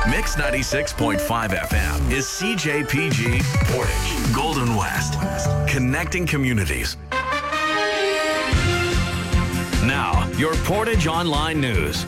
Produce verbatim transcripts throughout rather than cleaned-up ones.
Mix ninety-six point five F M is C J P G Portage, Golden West, connecting communities. Now, your Portage Online News.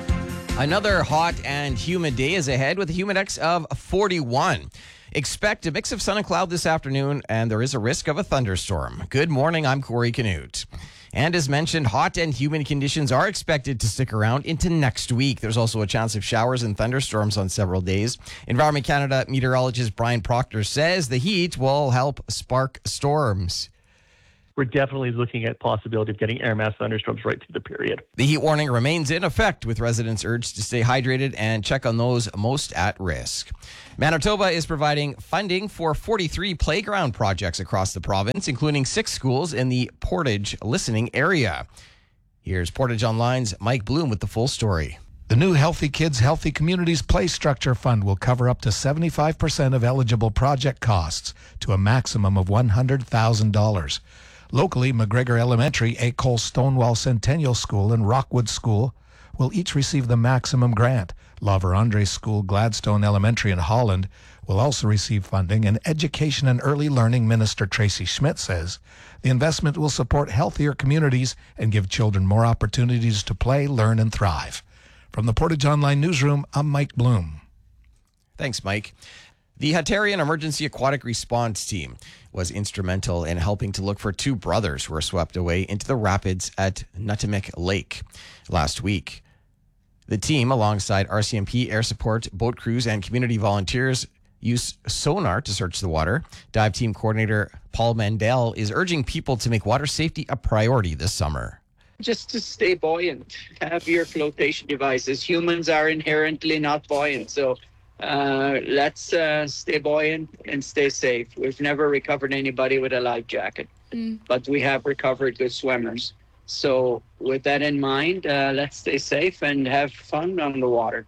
Another hot and humid day is ahead with a humidex of forty-one. Expect a mix of sun and cloud this afternoon, and there is a risk of a thunderstorm. Good morning, I'm Corey Canute. And as mentioned, hot and humid conditions are expected to stick around into next week. There's also a chance of showers and thunderstorms on several days. Environment Canada meteorologist Brian Proctor says the heat will help spark storms. We're definitely looking at possibility of getting air mass thunderstorms right through the period. The heat warning remains in effect, with residents urged to stay hydrated and check on those most at risk. Manitoba is providing funding for forty-three playground projects across the province, including six schools in the Portage listening area. Here's Portage Online's Mike Bloom with the full story. The new Healthy Kids, Healthy Communities Play Structure Fund will cover up to seventy-five percent of eligible project costs to a maximum of one hundred thousand dollars. Locally, McGregor Elementary, École Stonewall Centennial School, and Rockwood School will each receive the maximum grant. La Vérendrye School, Gladstone Elementary in Holland will also receive funding, and Education and Early Learning Minister Tracy Schmidt says the investment will support healthier communities and give children more opportunities to play, learn, and thrive. From the Portage Online Newsroom, I'm Mike Bloom. Thanks, Mike. The Hatarian Emergency Aquatic Response Team was instrumental in helping to look for two brothers who were swept away into the rapids at Nutimic Lake last week. The team, alongside R C M P, air support, boat crews, and community volunteers, used sonar to search the water. Dive team coordinator Paul Mandel is urging people to make water safety a priority this summer. Just to stay buoyant, have your flotation devices. Humans are inherently not buoyant, so Uh, let's uh, stay buoyant and stay safe. We've never recovered anybody with a life jacket, mm. but we have recovered good swimmers. So with that in mind, uh, let's stay safe and have fun on the water.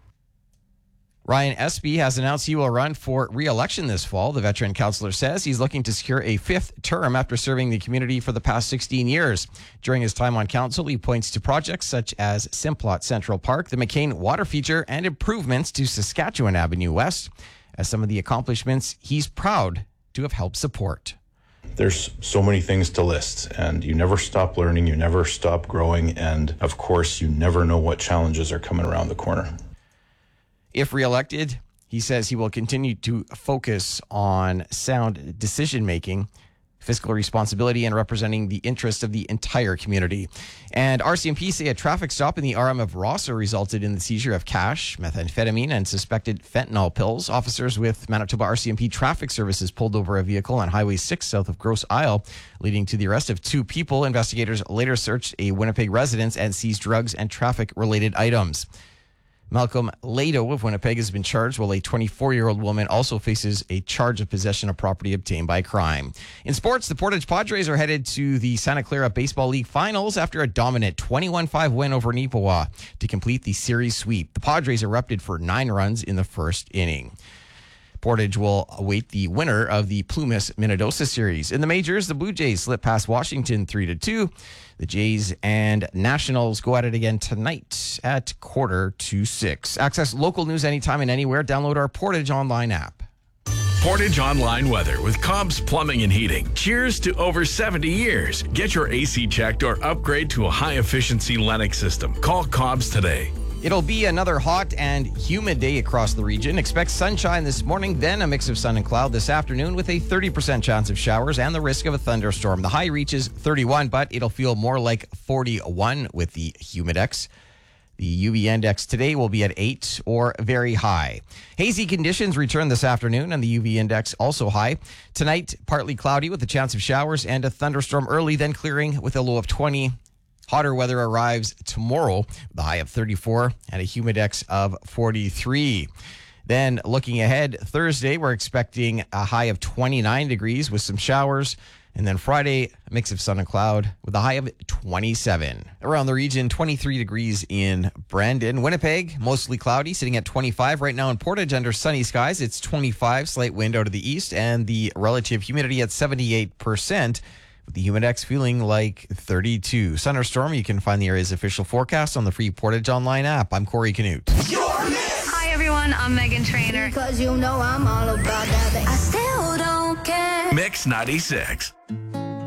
Ryan Espy has announced he will run for re-election this fall. The veteran councillor says he's looking to secure a fifth term after serving the community for the past sixteen years. During his time on council, he points to projects such as Simplot Central Park, the McCain Water Feature, and improvements to Saskatchewan Avenue West as some of the accomplishments he's proud to have helped support. There's so many things to list, and you never stop learning, you never stop growing, and of course, you never know what challenges are coming around the corner. If reelected, he says he will continue to focus on sound decision-making, fiscal responsibility, and representing the interests of the entire community. And R C M P say a traffic stop in the R M of Rosser resulted in the seizure of cash, methamphetamine, and suspected fentanyl pills. Officers with Manitoba R C M P Traffic Services pulled over a vehicle on Highway six south of Grosse Isle, leading to the arrest of two people. Investigators later searched a Winnipeg residence and seized drugs and traffic-related items. Malcolm Lado of Winnipeg has been charged, while a twenty-four-year-old woman also faces a charge of possession of property obtained by crime. In sports, the Portage Padres are headed to the Santa Clara Baseball League Finals after a dominant twenty-one five win over Neepawa to complete the series sweep. The Padres erupted for nine runs in the first inning. Portage will await the winner of the Plumas-Minnedosa series. In the majors, the Blue Jays slip past Washington three to two. The Jays and Nationals go at it again tonight at quarter to six. Access local news anytime and anywhere. Download our Portage Online app. Portage Online weather with Cobb's Plumbing and Heating. Cheers to over seventy years. Get your A C checked or upgrade to a high-efficiency Lennox system. Call Cobb's today. It'll be another hot and humid day across the region. Expect sunshine this morning, then a mix of sun and cloud this afternoon with a thirty percent chance of showers and the risk of a thunderstorm. The high reaches thirty-one, but it'll feel more like forty-one with the humidex. The U V index today will be at eight or very high. Hazy conditions return this afternoon, and the U V index also high. Tonight, partly cloudy with a chance of showers and a thunderstorm early, then clearing with a low of twenty. Hotter weather arrives tomorrow with a high of thirty-four and a humidex of forty-three. Then looking ahead, Thursday, we're expecting a high of twenty-nine degrees with some showers. And then Friday, a mix of sun and cloud with a high of twenty-seven. Around the region, twenty-three degrees in Brandon. Winnipeg, mostly cloudy, sitting at twenty-five. Right now in Portage, under sunny skies, it's twenty-five, slight wind out of the east, and the relative humidity at seventy-eight percent. With the humidex feeling like thirty-two. Sun or storm, you can find the area's official forecast on the free Portage Online app. I'm Corey Canute. Hi, everyone, I'm Megan Trainor. Because you know I'm all about that. I still don't care. Mix ninety-six.